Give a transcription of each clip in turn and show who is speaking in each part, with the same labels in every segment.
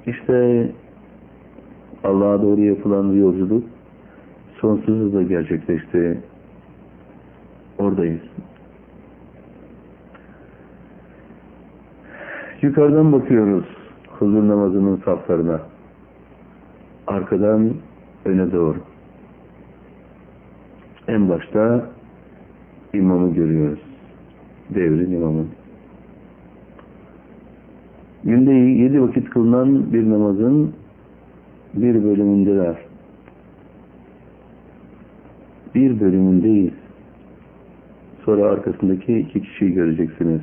Speaker 1: İşte Allah'a doğru yapılan yolculuk sonsuz hızla gerçekleşti. Oradayız. Yukarıdan bakıyoruz huzur namazının saflarına. Arkadan öne doğru. En başta imamı görüyoruz. Devrin imamı. Günde 7 vakit kılınan bir namazın bir bölümündeler. Bir bölümündeyiz. Sonra arkasındaki 2 kişiyi göreceksiniz.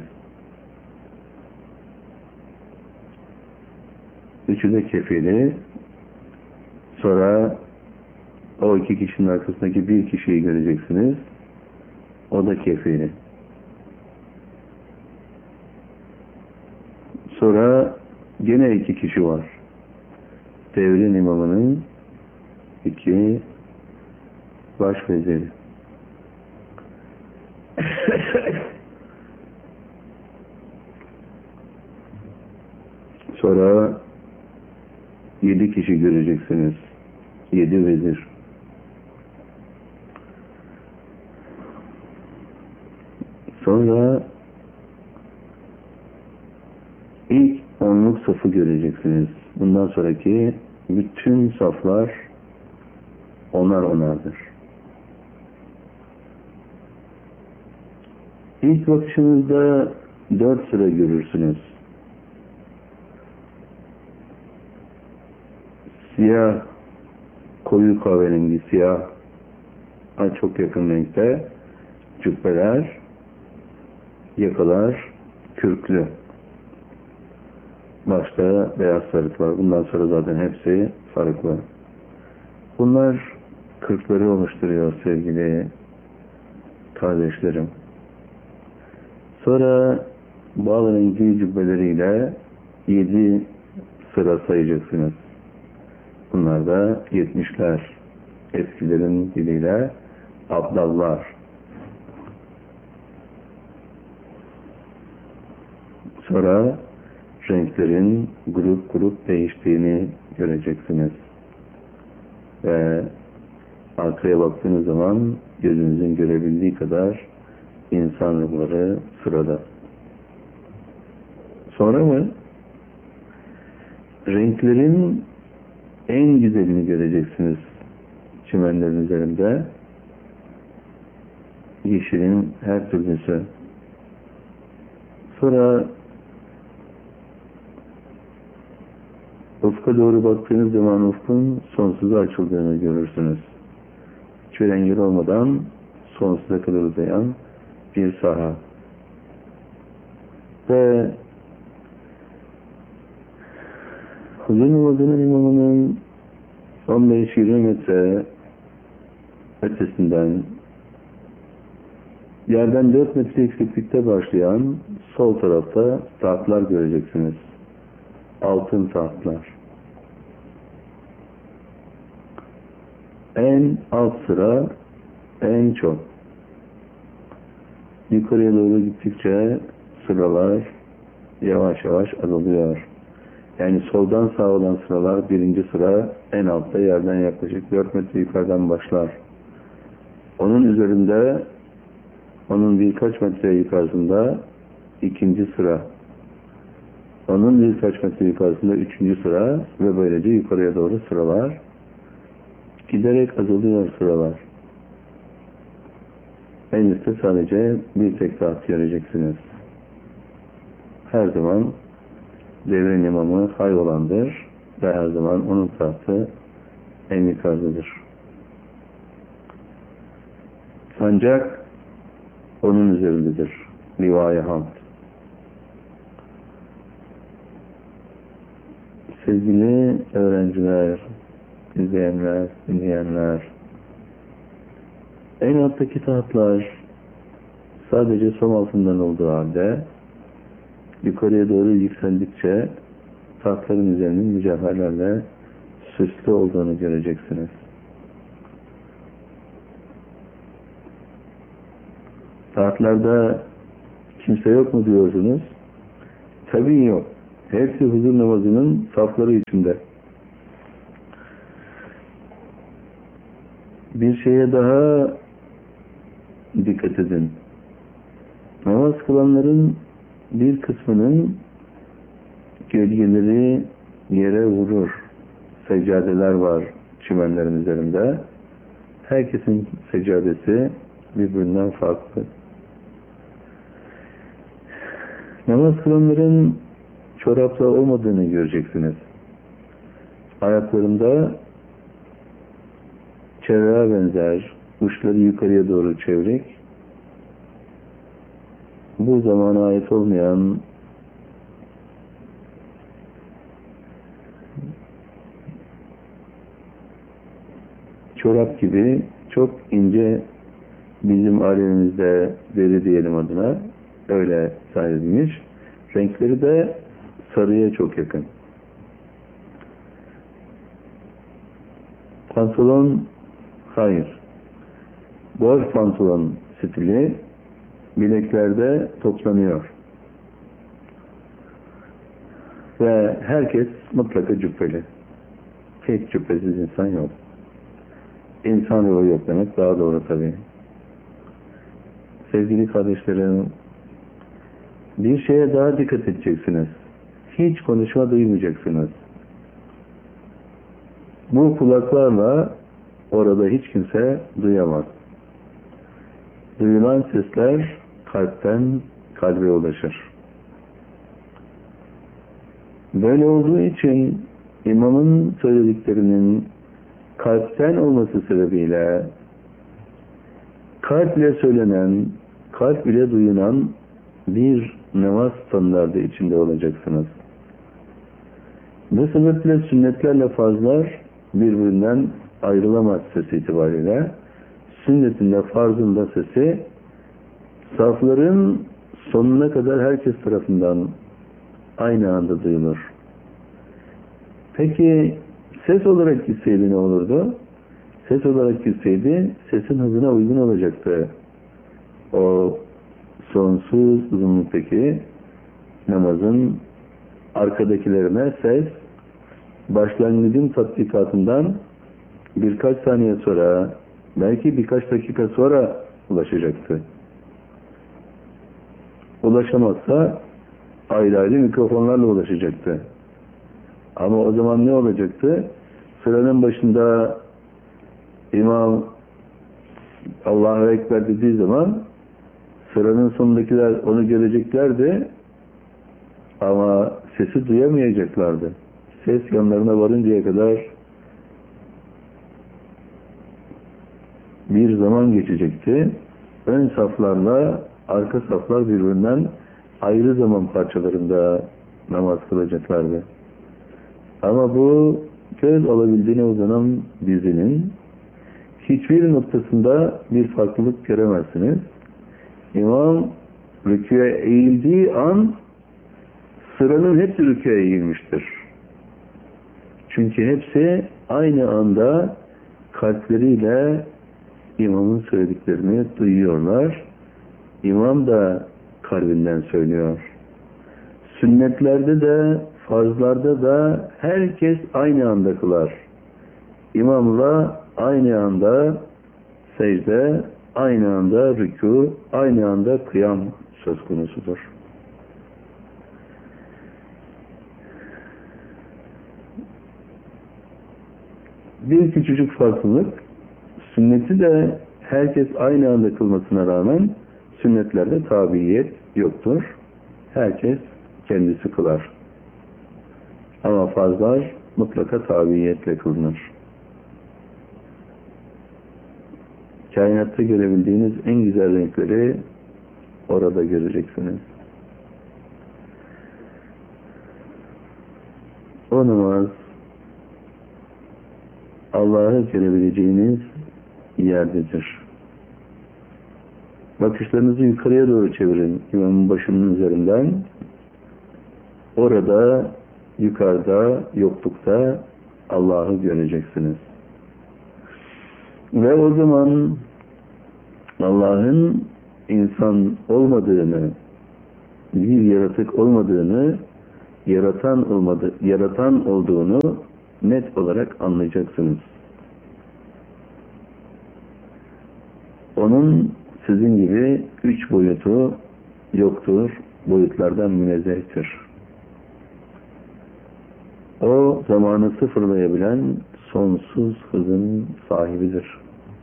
Speaker 1: Üçü de kefili. Sonra o 2 kişinin arkasındaki 1 kişiyi göreceksiniz. O da kefili. Sonra gene 2 kişi var. Devrin imamının 2 baş veziri. Sonra 7 kişi göreceksiniz. 7 vezir. Sonra ilk 10'luk safı göreceksiniz. Bundan sonraki bütün saflar onardır. İlk bakışınızda 4 sıra görürsünüz. Siyah, koyu kahverengi siyah, çok yakın renkte cübbeler, yakalar kürklü. Başta beyaz sarık var. Bundan sonra zaten hepsi farklı. Bunlar kırkları oluşturuyor sevgili kardeşlerim. Sonra bal renkli cübbeleriyle 7 sıra sayacaksınız. Bunlar da 70'ler. Eskilerin diliyle abdallar. Sonra renklerin grup grup değiştiğini göreceksiniz. Ve arkaya baktığınız zaman gözünüzün görebildiği kadar insan ruhları sırada. Sonra mı? Renklerin en güzelini göreceksiniz çimenlerin üzerinde. Yeşilin her türlüsü. Sonra ufka doğru baktığınız zaman ufkun sonsuza açıldığını görürsünüz. Hiçbir engel olmadan sonsuza kadar uzayan bir saha. Ve huzur namazının imamının 15-20 metre ötesinden yerden 4 metre yükseklikte başlayan sol tarafta tahtlar göreceksiniz. Altın tahtlar. En alt sıra en çok. Yukarıya doğru gittikçe sıralar yavaş yavaş azalıyor. Yani soldan sağa olan sıralar birinci sıra en altta yerden yaklaşık 4 metre yukarıdan başlar. Onun üzerinde, onun birkaç metre yukarısında ikinci sıra. Onun birkaç metre yukarısında üçüncü sıra ve böylece yukarıya doğru sıralar. Giderek azalıyor sıralar. En üstte sadece bir tek taht göreceksiniz. Her zaman devrin imamı hayrolandır ve her zaman onun tahtı en yukarıdadır. Sancak onun üzerindedir. Livai hamd. Sevgili öğrenciler, izleyenler, dinleyenler, en alttaki tahtlar sadece som altından olduğu halde yukarıya doğru yükseldikçe tahtların üzerinin mücevherlerle süslü olduğunu göreceksiniz. Tahtlarda kimse yok mu diyorsunuz? Tabii yok. Hepsi huzur namazının safları içinde. Bir şeye daha dikkat edin. Namaz kılanların bir kısmının gölgeleri yere vurur. Seccadeler var çimenlerin üzerinde. Herkesin seccadesi birbirinden farklı. Namaz kılanların çorapta olmadığını göreceksiniz. Ayaklarında çevreğe benzer, uçları yukarıya doğru çevrek, bu zamana ait olmayan çorap gibi çok ince, bizim alemimizde deri diyelim adına, öyle sayılmış. Renkleri de sarıya çok yakın. Pantolon, hayır. Golf pantolon stili bileklerde toplanıyor. Ve herkes mutlaka cübbeli. Hiç cübbesiz insan yok. İnsan ruhu yok demek daha doğru tabii. Sevgili kardeşlerim, bir şeye daha dikkat edeceksiniz. Hiç konuşma duymayacaksınız. Bu kulaklarla orada hiç kimse duyamaz. Duyulan sesler kalpten kalbe ulaşır. Böyle olduğu için imamın söylediklerinin kalpten olması sebebiyle kalp ile söylenen, kalp ile duyulan bir namaz standardı içinde olacaksınız. Bu sebeple sünnetlerle farzlar birbirinden ayrılamaz ses itibariyle. Sünnetinde, farzında sesi safların sonuna kadar herkes tarafından aynı anda duyulur. Peki ses olarak gitseydi ne olurdu? Ses olarak gitseydi sesin hızına uygun olacaktı. O sonsuz uzunluktaki namazın arkadakilerine ses başlangıcın tatbikatından birkaç saniye sonra, belki birkaç dakika sonra ulaşacaktı. Ulaşamazsa ayrı ayrı mikrofonlarla ulaşacaktı. Ama o zaman ne olacaktı? Sıranın başında İmam Allahu Ekber dediği zaman sıranın sonundakiler onu göreceklerdi ama sesi duyamayacaklardı. Ses yanlarına varıncaya kadar bir zaman geçecekti. Ön saflarla arka saflar birbirinden ayrı zaman parçalarında namaz kılacaklardı. Ama bu göz alabildiğine uzanan dizinin hiçbir noktasında bir farklılık göremezsiniz. İmam rükûya eğildiği an sıranın hepsi rükûya eğilmiştir. Çünkü hepsi aynı anda kalpleriyle imamın söylediklerini duyuyorlar. İmam da kalbinden söylüyor. Sünnetlerde de, farzlarda da herkes aynı anda kılar. İmamla aynı anda secde, aynı anda rükû, aynı anda kıyam söz konusudur. Bir küçücük farklılık, sünneti de herkes aynı anda kılmasına rağmen sünnetlerde tabiyet yoktur. Herkes kendisi kılar. Ama farzlar mutlaka tabiiyetle kılınır. Kainatta görebildiğiniz en güzel renkleri orada göreceksiniz. O namaz Allah'ı görebileceğiniz yerdedir. Bakışlarınızı yukarıya doğru çevirin imamın başının üzerinden. Orada, yukarıda, yoklukta Allah'ı göreceksiniz. Ve o zaman Allah'ın insan olmadığını, bir yaratık olmadığını yaratan olduğunu net olarak anlayacaksınız. Onun sizin gibi 3 boyutu yoktur, boyutlardan münezzehtir. O zamanı sıfırlayabilen sonsuz hızın sahibidir.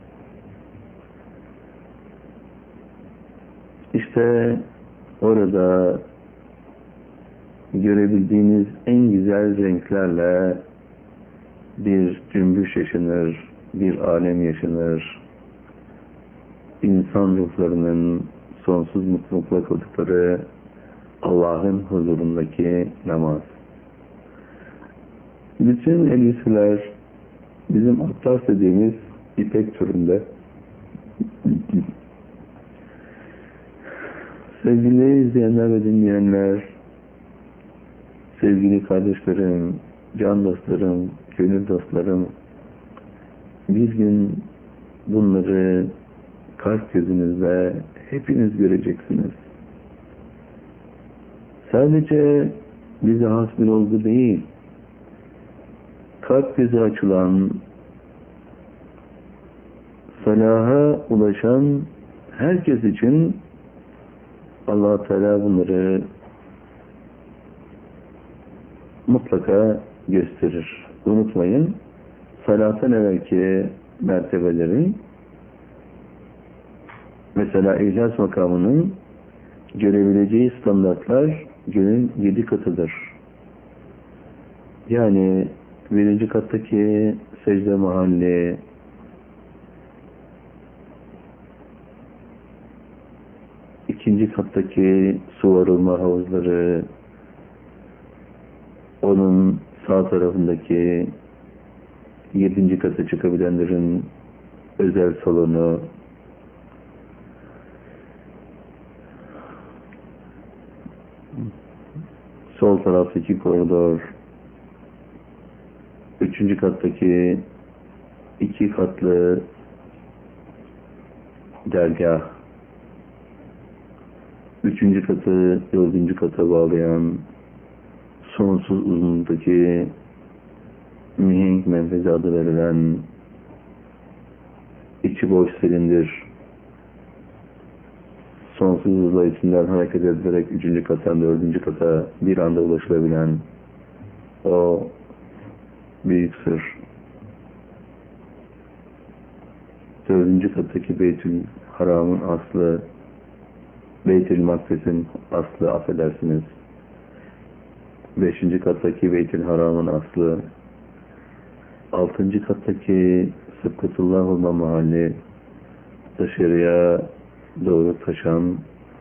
Speaker 1: İşte orada görebildiğiniz en güzel renklerle bir cümbüş yaşanır, bir alem yaşanır. İnsan ruhlarının sonsuz mutlulukla kıldıkları Allah'ın huzurundaki namaz. Bütün elbiseler bizim atlas dediğimiz ipek türünde. Sevgili izleyenler ve dinleyenler, sevgili kardeşlerim, can dostlarım, gönül dostlarım, bir gün bunları kalp gözünüzle hepiniz göreceksiniz. Sadece bize has bir olgu değil, kalp gözü açılan, salaha ulaşan herkes için Allah-u Teala bunları mutlaka gösterir. Unutmayın, salattan evvelki mertebelerin, mesela İhlas makamının görebileceği standartlar gönül 7 katıdır. Yani 1. kattaki secde mahalli, ikinci kattaki su arılma havuzları, onun sağ tarafındaki 7. kata çıkabilenlerin özel salonu, sol taraftaki koridor, 3. kattaki 2 katlı dergah, 3. katı 4. kata bağlayan sonsuz uzunluktaki mihenk menfezi adı verilen içi boş silindir, sonsuz hızla içinden hareket edilerek 3. kattan 4. kata bir anda ulaşılabilen o büyük sır. 4. kattaki Beytül Haram'ın aslı, Beytül Makdes'in aslı, affedersiniz. 5. kattaki Beytül Haram'ın aslı, 6. kattaki Sıbkatullah olma mahalli, dışarıya doğru taşan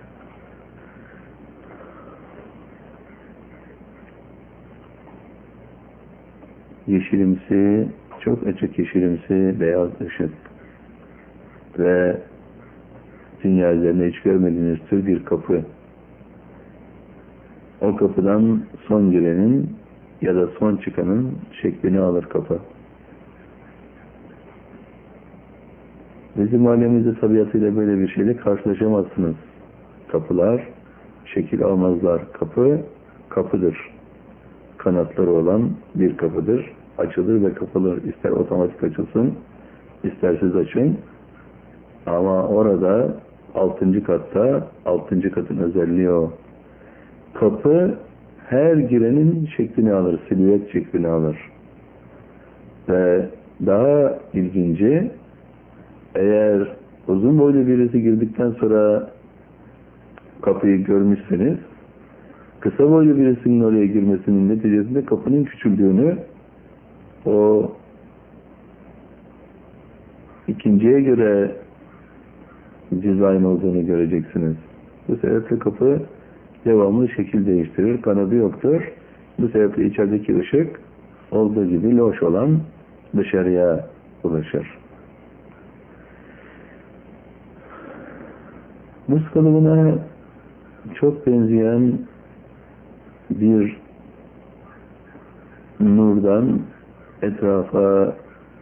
Speaker 1: yeşilimsi, çok açık yeşilimsi beyaz ışık ve dünya üzerinde hiç görmediğiniz tür bir kapı. O kapıdan son girenin ya da son çıkanın şeklini alır kapı. Bizim alemimizde tabiatıyla böyle bir şeyle karşılaşamazsınız. Kapılar şekil almazlar. Kapı, kapıdır. Kanatları olan bir kapıdır. Açılır ve kapılır. İster otomatik açılsın, ister siz açın. Ama orada 6. katta, 6. katın özelliği o. Kapı her girenin şeklini alır, silüet şeklini alır. Ve daha ilginci, eğer uzun boylu birisi girdikten sonra kapıyı görmüşseniz, kısa boylu birisinin oraya girmesinin neticesinde kapının küçüldüğünü, o ikinciye göre dizayn olduğunu göreceksiniz. Bu sebeple kapı devamlı şekil değiştirir, kanadı yoktur. Bu sebeple içerideki ışık olduğu gibi loş olan dışarıya ulaşır. Buz kalıbına çok benzeyen bir nurdan etrafa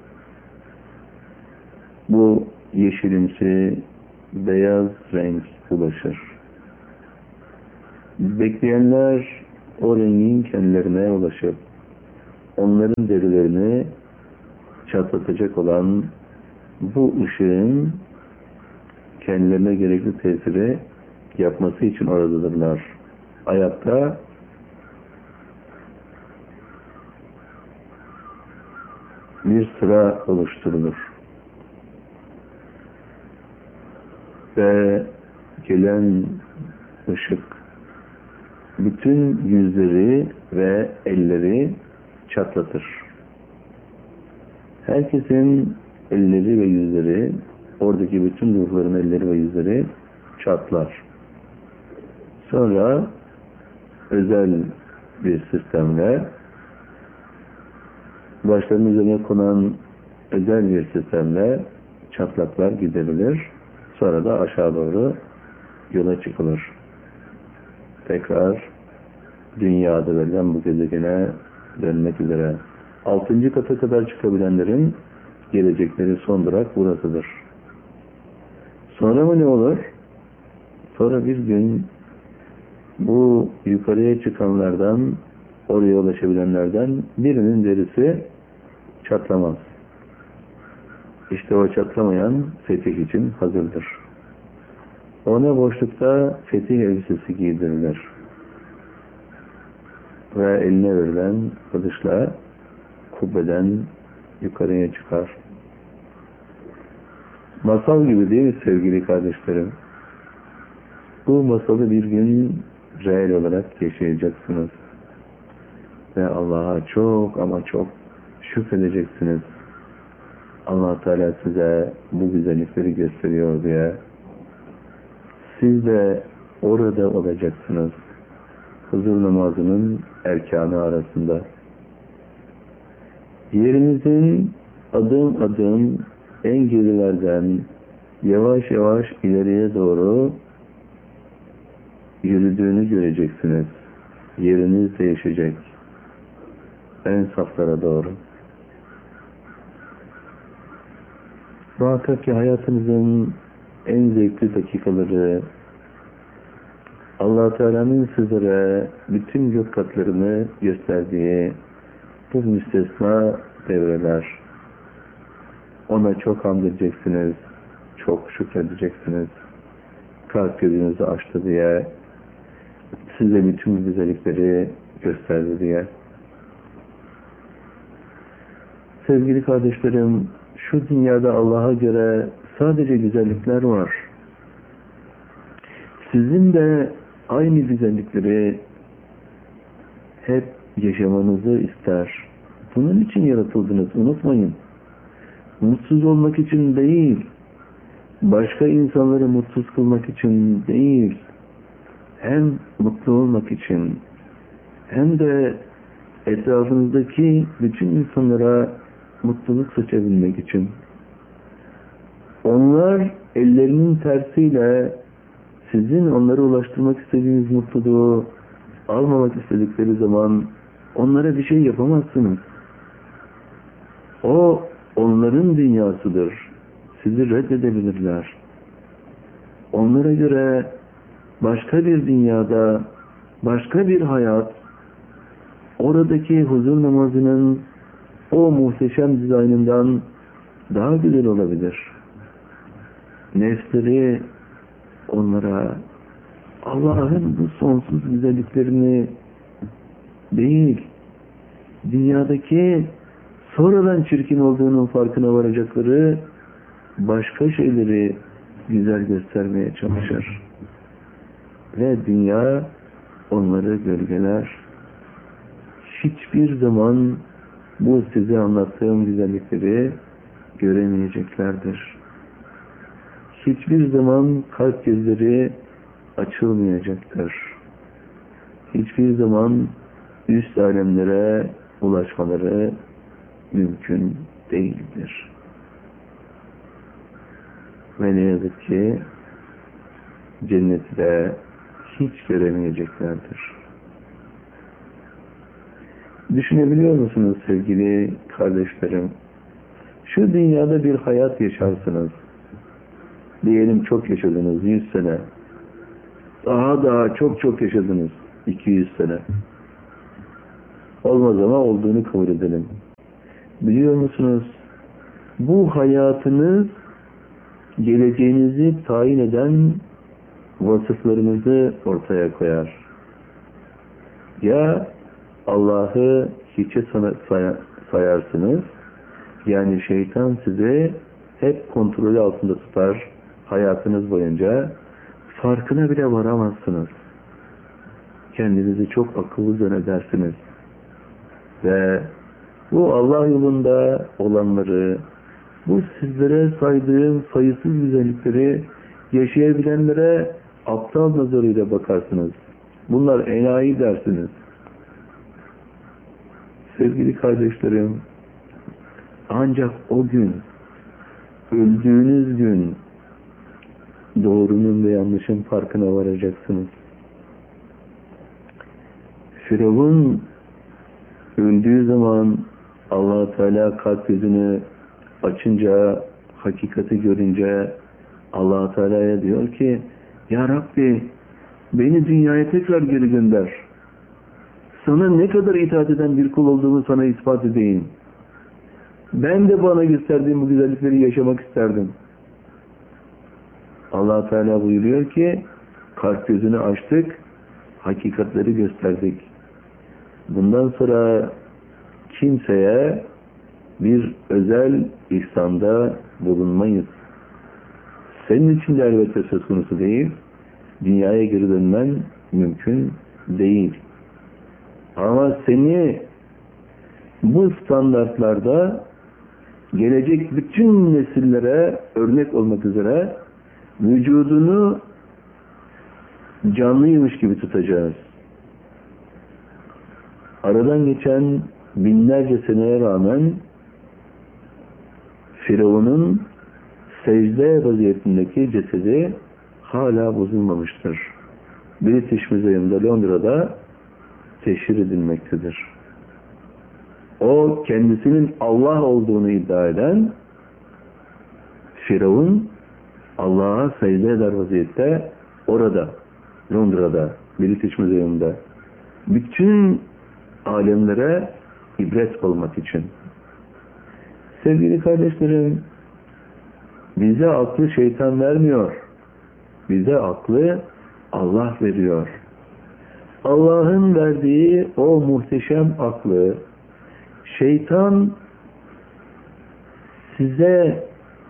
Speaker 1: bu yeşilimsi beyaz renk ulaşır. Bekleyenler o rengin kendilerine ulaşıp onların derilerini çatlatacak olan bu ışığın kendilerine gerekli tesiri yapması için oradadırlar. Ayakta bir sıra oluşturulur. Ve gelen ışık bütün yüzleri ve elleri çatlatır. Herkesin elleri ve yüzleri, oradaki bütün ruhların elleri ve yüzleri çatlar. Sonra özel bir sistemle, başlarının üzerine konan özel bir sistemle çatlaklar giderilir. Sonra da aşağı doğru yola çıkılır. Tekrar dünyada verilen bu gezegene dönmek üzere. 6. kata kadar çıkabilenlerin gelecekleri son durak burasıdır. Sonra mı ne olur? Sonra bir gün bu yukarıya çıkanlardan, oraya ulaşabilenlerden birinin derisi çatlamaz. İşte o çatlamayan fetih için hazırdır. Ona boşlukta fetih elbisesi giydirilir. Ve eline verilen kılıçla kubbeden yukarıya çıkar. Masal gibi değil mi sevgili kardeşlerim? Bu masalı bir gün reel olarak yaşayacaksınız. Ve Allah'a çok ama çok şükredeceksiniz. Allah Teala size bu güzellikleri gösteriyor diye. Siz de orada olacaksınız. Huzur namazının erkanı arasında. Yerinizin adım adım en gerilerden yavaş yavaş ileriye doğru yürüdüğünü göreceksiniz. Yeriniz değişecek. En saflara doğru. Muhakkak ki hayatınızın en zevkli dakikaları Allah Teala'nın sizlere bütün gök katlarını gösterdiği bu müstesna devreler. Ona çok hamd edeceksiniz, çok şükredeceksiniz. Kalp gözünüzü açtı diye, size bütün güzellikleri gösterdi diye. Sevgili kardeşlerim, şu dünyada Allah'a göre sadece güzellikler var. Sizin de aynı güzellikleri hep yaşamanızı ister. Bunun için yaratıldınız, unutmayın. Mutsuz olmak için değil, başka insanları mutsuz kılmak için değil, hem mutlu olmak için, hem de etrafınızdaki bütün insanlara mutluluk seçebilmek için. Onlar ellerinin tersiyle sizin onlara ulaştırmak istediğiniz mutluluğu almamak istedikleri zaman onlara bir şey yapamazsınız. O onların dünyasıdır. Sizi reddedebilirler. Onlara göre başka bir dünyada, başka bir hayat, oradaki huzur namazının o muhteşem dizaynından daha güzel olabilir. Nefsleri onlara Allah'ın bu sonsuz güzelliklerini değil, dünyadaki sonradan çirkin olduğunun farkına varacakları başka şeyleri güzel göstermeye çalışır. Ve dünya onları gölgeler. Hiçbir zaman bu size anlattığım güzellikleri göremeyeceklerdir. Hiçbir zaman kalp gözleri açılmayacaktır. Hiçbir zaman üst alemlere ulaşmaları mümkün değildir. Ve ne yazık ki cenneti de hiç göremeyeceklerdir. Düşünebiliyor musunuz sevgili kardeşlerim? Şu dünyada bir hayat yaşarsınız. Diyelim çok yaşadınız 100 sene. Daha çok yaşadınız 200 sene. Olmaz ama olduğunu kabul edelim. Biliyor musunuz? Bu hayatınız geleceğinizi tayin eden vasıflarınızı ortaya koyar. Ya Allah'ı hiçe sayarsınız, yani şeytan sizi hep kontrolü altında tutar hayatınız boyunca, farkına bile varamazsınız. Kendinizi çok akıllı zannedersiniz. Ve bu Allah yolunda olanları, bu sizlere saydığım sayısız güzellikleri yaşayabilenlere aptal nazarıyla bakarsınız. Bunlar enayi dersiniz. Sevgili kardeşlerim, ancak o gün, öldüğünüz gün doğrunun ve yanlışın farkına varacaksınız. Firavun öldüğü zaman Allah Teala kalp gözünü açınca, hakikati görünce Allah Teala'ya diyor ki, Ya Rabbi, beni dünyaya tekrar geri gönder. Sana ne kadar itaat eden bir kul olduğumu sana ispat edeyim. Ben de bana gösterdiğim bu güzellikleri yaşamak isterdim. Allah Teala buyuruyor ki, kalp gözünü açtık, hakikatleri gösterdik. Bundan sonra kimseye bir özel ihsanda bulunmayız. Senin için de elbette söz konusu değil, dünyaya geri dönmen mümkün değil. Ama seni bu standartlarda gelecek bütün nesillere örnek olmak üzere vücudunu canlıymış gibi tutacağız. Aradan geçen binlerce seneye rağmen Firavun'un secde vaziyetindeki cesedi hala bozulmamıştır. British Museum'da Londra'da teşhir edilmektedir. O kendisinin Allah olduğunu iddia eden Firavun Allah'a secde eder vaziyette orada, Londra'da, British Museum'da bütün alemlere ibret olmak için. Sevgili kardeşlerim, bize aklı şeytan vermiyor. Bize aklı Allah veriyor. Allah'ın verdiği o muhteşem aklı şeytan size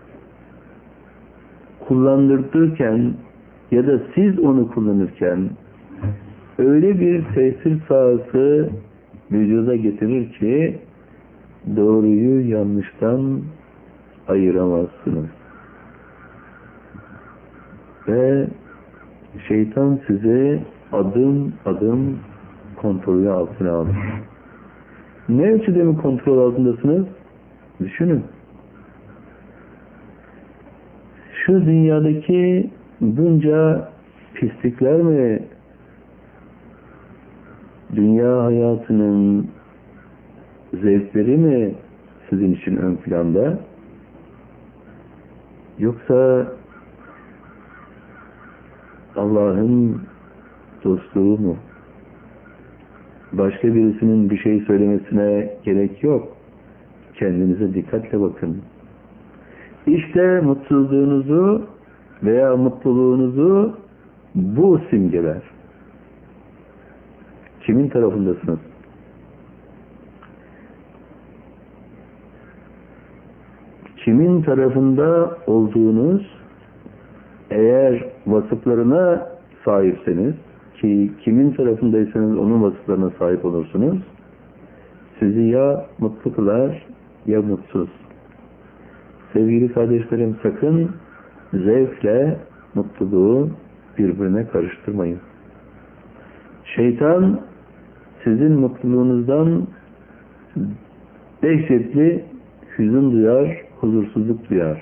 Speaker 1: kullandırırken ya da siz onu kullanırken öyle bir tesir sahası vücuda getirir ki doğruyu yanlıştan ayıramazsınız. Ve şeytan sizi adım adım kontrolü altına alır. Ne ölçüde mi kontrol altındasınız? Düşünün. Şu dünyadaki bunca pislikler mi dünya hayatının zevkleri mi sizin için ön planda? Yoksa Allah'ın dostluğu mu? Başka birisinin bir şey söylemesine gerek yok. Kendinize dikkatle bakın. İşte mutsuzluğunuzu veya mutluluğunuzu bu simgeler. Kimin tarafındasınız? Kimin tarafında olduğunuz, eğer vasıflarına sahipseniz, ki kimin tarafındaysanız onun vasıflarına sahip olursunuz, sizi ya mutlu kılar ya mutsuz. Sevgili kardeşlerim, sakın zevkle mutluluğu birbirine karıştırmayın. Şeytan sizin mutluluğunuzdan dehşetli hüzün duyar, huzursuzluk duyar.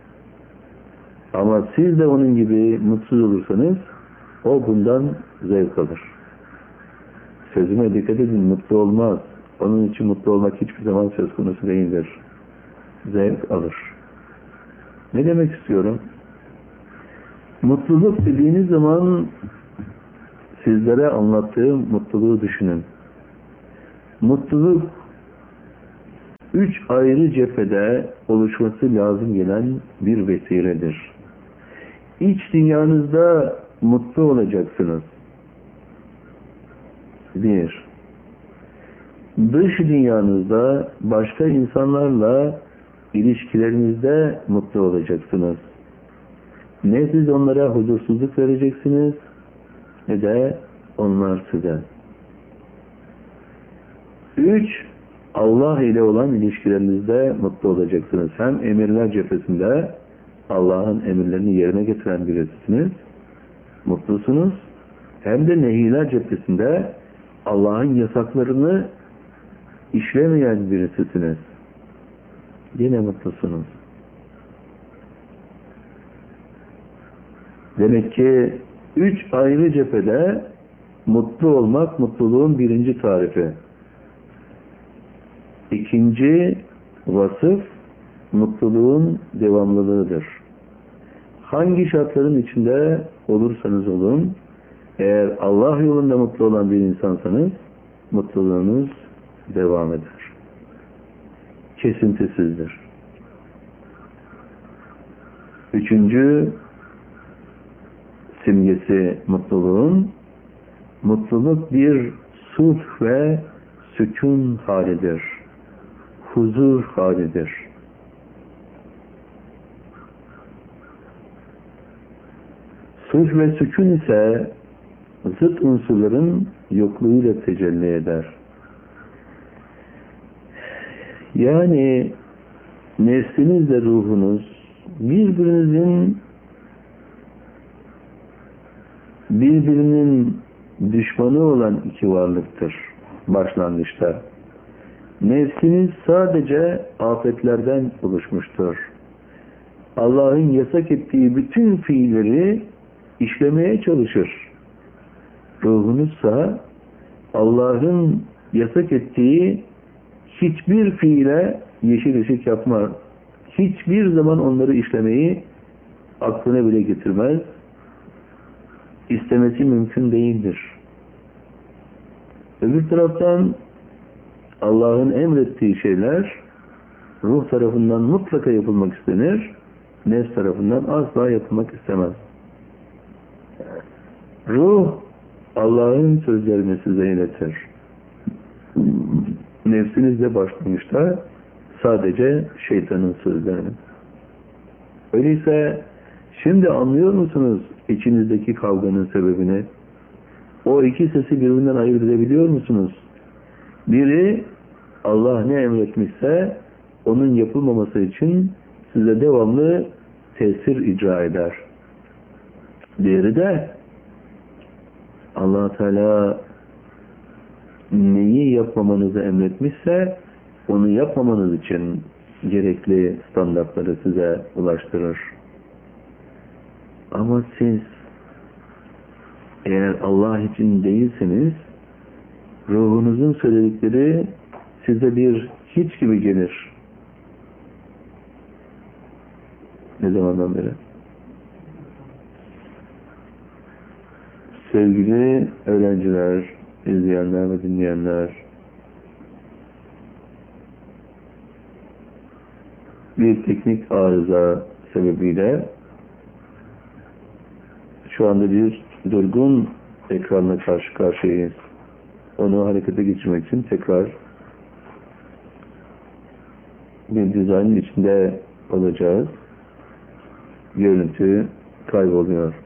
Speaker 1: Ama siz de onun gibi mutsuz olursanız o bundan zevk alır. Sözüme dikkat edin, mutlu olmaz. Onun için mutlu olmak hiçbir zaman söz konusu değildir. Zevk alır. Ne demek istiyorum? Mutluluk dediğiniz zaman sizlere anlattığım mutluluğu düşünün. Mutluluk 3 ayrı cephede oluşması lazım gelen bir vesiledir. İç dünyanızda mutlu olacaksınız. 1. Dış dünyanızda başka insanlarla ilişkilerinizde mutlu olacaksınız. Ne siz onlara huzursuzluk vereceksiniz ne de onlar size. 3. Allah ile olan ilişkilerinizde mutlu olacaksınız. Hem emirler cephesinde Allah'ın emirlerini yerine getiren birisiniz, mutlusunuz. Hem de nehiler cephesinde Allah'ın yasaklarını işlemeyen birisisiniz. Yine mutlusunuz. Demek ki 3 ayrı cephede mutlu olmak mutluluğun birinci tarifi. İkinci vasıf mutluluğun devamlılığıdır. Hangi şartların içinde olursanız olun, eğer Allah yolunda mutlu olan bir insansanız mutluluğunuz devam eder. Kesintisizdir. Üçüncü simgesi mutluluğun, mutluluk bir sulh ve sükun halidir. Huzur halidir. Sulh ve sükun ise zıt unsurların yokluğuyla tecelli eder. Yani nefsinizle ruhunuz birbirinin düşmanı olan iki varlıktır başlangıçta. Nefsiniz sadece afetlerden oluşmuştur. Allah'ın yasak ettiği bütün fiilleri işlemeye çalışır. Ruhunuzsa Allah'ın yasak ettiği hiçbir fiile yeşil ışık yapmaz. Hiçbir zaman onları işlemeyi aklına bile getirmez. İstemesi mümkün değildir. Öbür taraftan Allah'ın emrettiği şeyler ruh tarafından mutlaka yapılmak istenir, nefs tarafından asla yapılmak istemez. Ruh Allah'ın sözlerini size iletir. Nefsiniz de başlangıçta sadece şeytanın sözlerini. Öyleyse şimdi anlıyor musunuz içinizdeki kavganın sebebini? O iki sesi birbirinden ayırt edebiliyor musunuz? Biri Allah ne emretmişse onun yapılmaması için size devamlı tesir icra eder. Diğeri de Allah Teala neyi yapmamanızı emretmişse onu yapmamanız için gerekli standartları size ulaştırır. Ama siz eğer Allah için değilseniz ruhunuzun söyledikleri size bir hiç gibi gelir. Ne zamandan beri? Sevgili öğrenciler, izleyenler ve dinleyenler, bir teknik arıza sebebiyle şu anda bir durgun ekranla karşı karşıyayız. Onu harekete geçirmek için tekrar bir dizaynın içinde olacağız. Görüntü kayboluyor.